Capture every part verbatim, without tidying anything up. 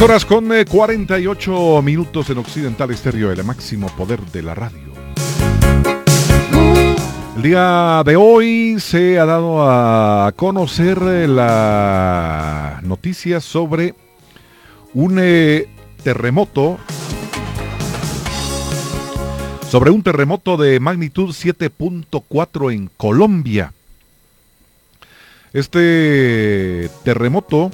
Tres horas con eh, cuarenta y ocho minutos en Occidental Estéreo, el máximo poder de la radio. El día de hoy se ha dado a conocer eh, la noticia sobre un eh, terremoto, sobre un terremoto de magnitud siete punto cuatro en Colombia. Este terremoto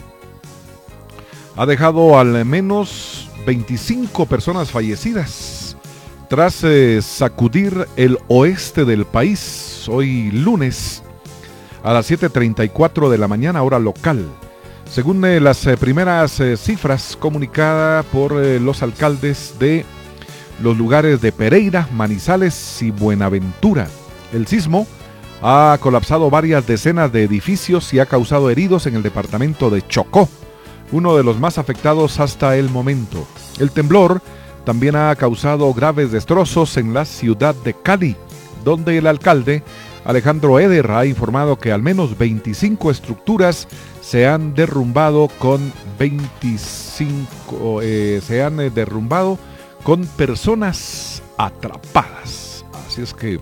ha dejado al menos veinticinco personas fallecidas tras eh, sacudir el oeste del país hoy lunes a las siete treinta y cuatro de la mañana hora local. Según eh, las eh, primeras eh, cifras comunicadas por eh, los alcaldes de los lugares de Pereira, Manizales y Buenaventura, el sismo ha colapsado varias decenas de edificios y ha causado heridos en el departamento de Chocó, uno de los más afectados hasta el momento. El temblor también ha causado graves destrozos en la ciudad de Cali, donde el alcalde Alejandro Eder ha informado que al menos veinticinco estructuras se han derrumbado con veinticinco eh, se han eh, derrumbado con personas atrapadas. Así es que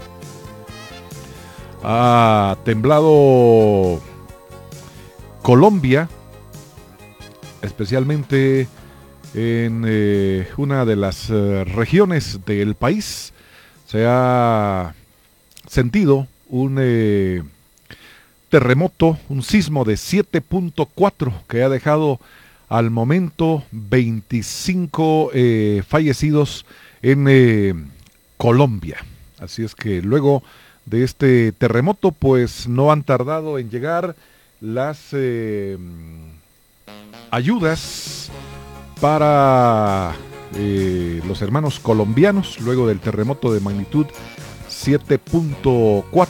ha temblado Colombia, especialmente en eh, una de las eh, regiones del país. Se ha sentido un eh, terremoto, un sismo de siete punto cuatro que ha dejado al momento veinticinco eh, fallecidos en eh, Colombia. Así es que luego de este terremoto, pues no han tardado en llegar las eh, ayudas para eh, los hermanos colombianos luego del terremoto de magnitud siete punto cuatro.